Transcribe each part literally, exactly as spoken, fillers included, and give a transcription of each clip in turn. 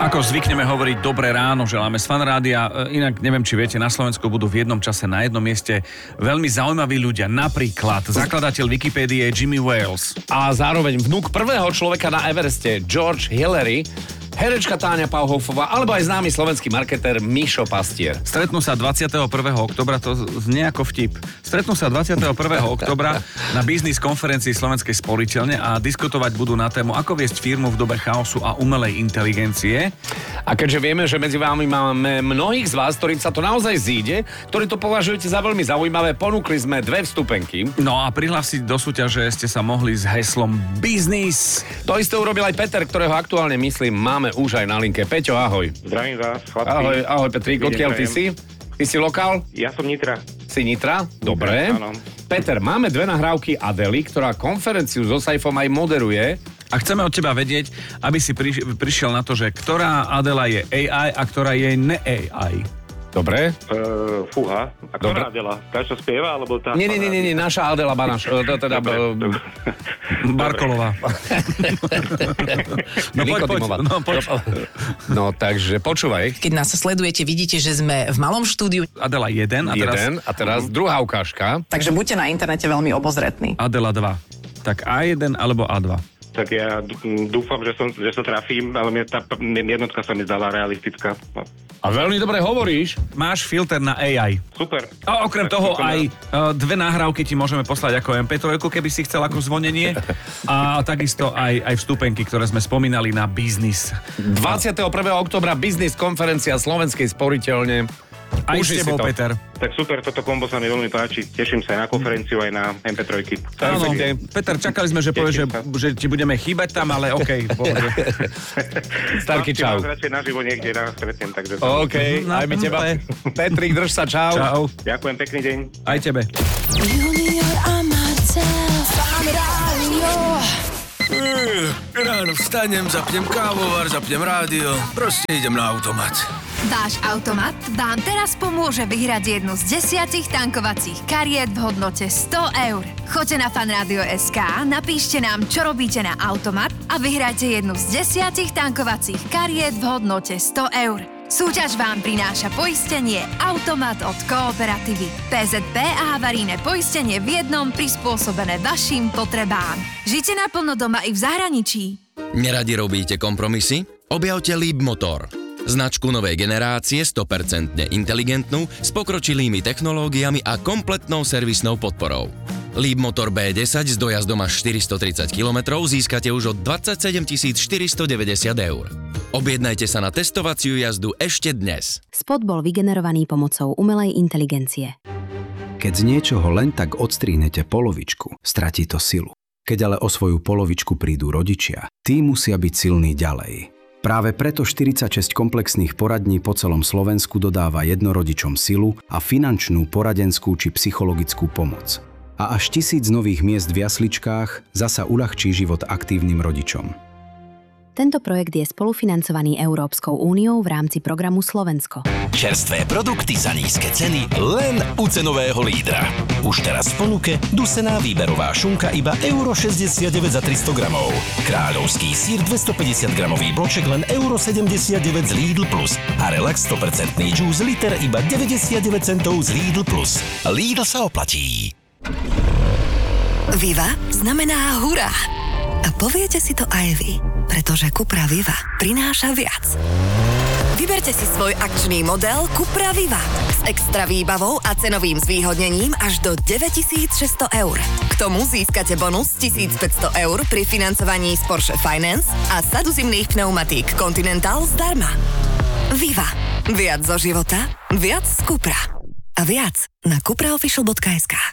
Ako zvykneme hovoriť dobré ráno, želáme z Fan Rádia. Inak neviem, či viete, na Slovensku budú v jednom čase na jednom mieste veľmi zaujímaví ľudia. Napríklad zakladateľ Wikipédie Jimmy Wales. A zároveň vnuk prvého človeka na Evereste George Hillary, herečka Táňa Pauhofová, alebo aj známy slovenský marketér Mišo Pastier. Stretnú sa dvadsiateho prvého októbra, to znie ako vtip. Stretnú sa dvadsiateho prvého októbra na biznis konferencii Slovenskej sporiteľne a diskutovať budú na tému, ako viesť firmu v dobe chaosu a umelej inteligencie. A keďže vieme, že medzi vami máme mnohých z vás, ktorým sa to naozaj zíde, ktorí to považujete za veľmi zaujímavé, ponúkli sme dve vstupenky. No a prihlásiť do súťaže ste sa mohli s heslom Biznis. To isté urobil aj Peter, ktorého aktuálne myslím máme už aj na linke. Peťo, ahoj. Zdravím vás, chlapci. Ahoj, ahoj Petrík, odkiaľ ty si? Ty si lokál? Ja som Nitra. Si Nitra? Dobre. Áno. Peter, máme dve nahrávky Adely, ktorá konferenciu so Saifom aj moderuje. A chceme od teba vedieť, aby si priš- prišiel na to, že ktorá Adela je á í a ktorá je ne-á í. Dobre. Uh, fúha. A ktorá Adela? Tá, čo spieva, alebo tá... Nie, nie, nie, nie, naša Adela Banaš. To teda... Dobre. Barkolová. no poď, poď. No, poď. No, takže počúvaj. Keď nás sledujete, vidíte, že sme v malom štúdiu. Adela jeden a teraz... Jeden a teraz druhá ukážka. Takže buďte na internete veľmi obozretní. Adela dva. Tak á jeden alebo á dva. Tak ja dúfam, že, som, že sa trafím, ale mne tá jednotka sa mi zdala realistická. No. A veľmi dobre hovoríš. Máš filter na á í. Super. A okrem tak toho super. aj uh, dve nahrávky ti môžeme poslať ako em pé tri, keby si chcel ako zvonenie. A takisto aj, aj vstupenky, ktoré sme spomínali na biznis. dvadsiateho prvého októbra biznis konferencia Slovenskej sporiteľne. Aj s tebou, Peter. Tak super, toto kombo sa mi veľmi páči. Teším sa aj na konferenciu, aj na em pé tri. Áno, Peter, čakali sme, že povieš, že, že ti budeme chýbať tam, ale okej. Okay, Starky, čau. Vás radšej naživo niekde na stretnem, takže... OK, aj my teba. Petrik, drž sa, čau. Čau. Ďakujem, pekný deň. Aj tebe. Junior a Marcel, Fan Rádio. Ráno vstanem, zapnem kávovar, zapnem rádio, proste idem na automat. Váš automat vám teraz pomôže vyhrať jednu z desiatich tankovacích kariet v hodnote sto eur. Choďte na fanradio bodka es ká, napíšte nám, čo robíte na automat a vyhrajte jednu z desiatich tankovacích kariet v hodnote sto eur. Súťaž vám prináša poistenie Automat od Kooperatívy. pé zet pé a havarijné poistenie v jednom prispôsobené vašim potrebám. Žite naplno doma i v zahraničí. Neradi robíte kompromisy? Objavte Leapmotor. Značku novej generácie, sto percent inteligentnú, s pokročilými technológiami a kompletnou servisnou podporou. Leapmotor bé desať s dojazdom až štyristotridsať kilometrov získate už od dvadsaťsedem tisíc štyristodeväťdesiat eur. Objednajte sa na testovaciu jazdu ešte dnes. Spot bol vygenerovaný pomocou umelej inteligencie. Keď z niečoho len tak odstrihnete polovičku, stratí to silu. Keď ale o svoju polovičku prídu rodičia, tí musia byť silní ďalej. Práve preto štyridsaťšesť komplexných poradní po celom Slovensku dodáva jednorodičom silu a finančnú, poradenskú či psychologickú pomoc. A až tisíc nových miest v jasličkách zasa uľahčí život aktívnym rodičom. Tento projekt je spolufinancovaný Európskou úniou v rámci programu Slovensko. Čerstvé produkty za nízke ceny len u cenového lídra. Už teraz v ponuke dusená výberová šunka iba euro šesťdesiatdeväť za tristo gramov. Kráľovský sír dvestopäťdesiat gramový bloček len euro sedemdesiatdeväť z Lidl Plus. A relax sto percent džús liter iba deväťdesiatdeväť centov z Lidl Plus. Lidl sa oplatí. Viva znamená hurá. A poviete si to aj vy, pretože Cupra Viva prináša viac. Vyberte si svoj akčný model Cupra Viva s extra výbavou a cenovým zvýhodnením až do deväťtisícšesťsto eur. K tomu získate bonus tisícpäťsto eur pri financovaní z Porsche Finance a sadu zimných pneumatík Continental zdarma. Viva. Viac zo života, viac z Cupra. A viac na cupraofficial bodka es ká.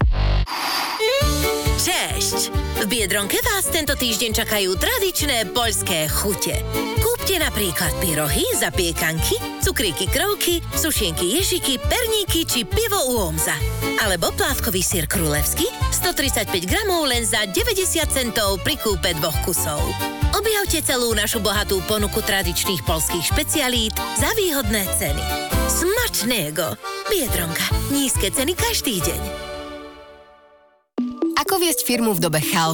Cześć! V Biedronke vás tento týždeň čakajú tradičné poľské chute. Kúpte napríklad pyrohy, zapiekanky, cukríky krovky, sušienky ježiky, perníky či pivo u Omza. Alebo plátkový syr królevský, stotridsaťpäť gramov len za deväťdesiat centov pri kúpe dvoch kusov. Objavte celú našu bohatú ponuku tradičných poľských špecialít za výhodné ceny. Smačného! Biedronka. Nízke ceny každý deň. Ako viesť firmu v dobe chaosu?